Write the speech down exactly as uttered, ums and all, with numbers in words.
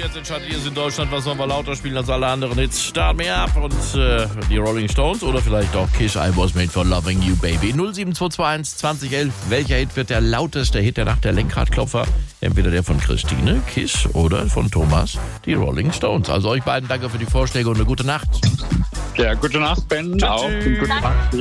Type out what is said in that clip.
Jetzt entscheidet ihr es in Deutschland, was sollen wir lauter spielen als alle anderen Hits. Start me up und äh, die Rolling Stones oder vielleicht auch Kiss, I Was Made for Loving You, Baby. null sieben zwei zwei eins zwanzig elf. Welcher Hit wird der lauteste Hit der Nacht, der Lenkradklopfer? Entweder der von Christine, Kiss, oder von Thomas, die Rolling Stones. Also euch beiden danke für die Vorschläge und eine gute Nacht. Ja, gute Nacht, Ben. Tschüss. Auch. Gute Nacht.